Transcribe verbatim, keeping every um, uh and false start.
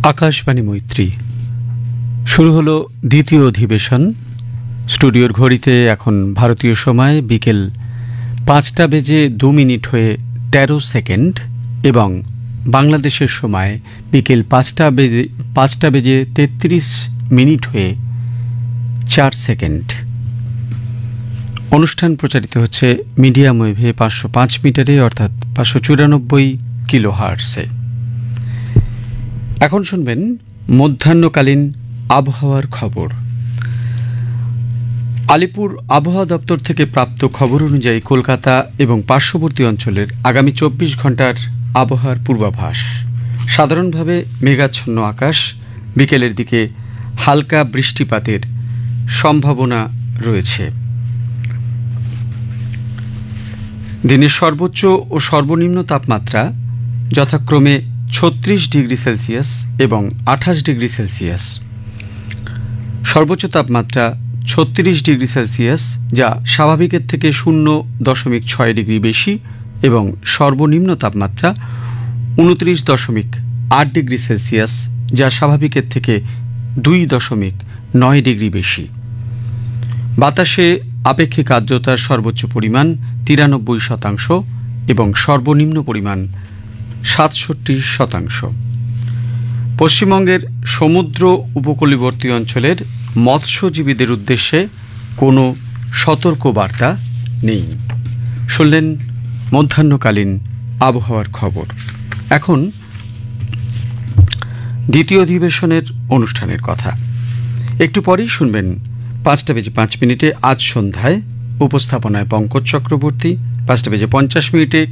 আকাশবাণী মৈত্রী শুরু হলো দ্বিতীয় অধিবেশন। স্টুডিওর ঘড়িতে এখন ভারতীয় সময় বিকেল পাঁচটা বেজে দু মিনিট হয়ে তেরো সেকেন্ড এবং বাংলাদেশের সময় বিকেল পাঁচটা বেজে পাঁচটা বেজে তেত্রিশ মিনিট হয়ে চার সেকেন্ড। অনুষ্ঠান প্রচারিত হচ্ছে মিডিয়াম ওয়েভে পাঁচশো পাঁচ মিটারে অর্থাৎ পাঁচশো চুরানব্বই কিলো হার্টসে। এখন শুনবেন মধ্যাহ্নকালীন আবহাওয়ার খবর। আলিপুর আবহাওয়া দপ্তর থেকে প্রাপ্ত খবর অনুযায়ী কলকাতা এবং পার্শ্ববর্তী অঞ্চলের আগামী চব্বিশ ঘন্টার আবহাওয়ার পূর্বাভাস। সাধারণভাবে মেঘাচ্ছন্ন আকাশ, বিকেলের দিকে হালকা বৃষ্টিপাতের সম্ভাবনা রয়েছে। দিনের সর্বোচ্চ ও সর্বনিম্ন তাপমাত্রা যথাক্রমে ছত্রিশ ডিগ্রি সেলসিয়াস এবং আঠাশ ডিগ্রি সেলসিয়াস। সর্বোচ্চ তাপমাত্রা ছত্রিশ ডিগ্রি সেলসিয়াস, যা স্বাভাবিকের থেকে শূন্য দশমিক ছয় ডিগ্রি বেশি, এবং সর্বনিম্ন তাপমাত্রা উনত্রিশ দশমিক আট ডিগ্রি সেলসিয়াস, যা স্বাভাবিকের থেকে দুই দশমিক নয় ডিগ্রি বেশি। বাতাসে আপেক্ষিক আর্দ্রতার সর্বোচ্চ পরিমাণ তিরানব্বই শতাংশ এবং সর্বনিম্ন পরিমাণ সাতষট্টি শতাংশ। পশ্চিমবঙ্গের সমুদ্র উপকূলবর্তী অঞ্চলের মৎস্যজীবীদের উদ্দেশ্যে কোনো সতর্কবার্তা নেই। শুনলেন মধ্যাহ্নকালীন আবহাওয়ার খবর। এখন দ্বিতীয় অধিবেশনের অনুষ্ঠানের কথা। একটু পরেই শুনবেন পাঁচটা বেজে পাঁচ মিনিটে আজ সন্ধ্যায়, উপস্থাপনায় পঙ্কজ চক্রবর্তী। পাঁচটা বেজে পঞ্চাশ মিনিটে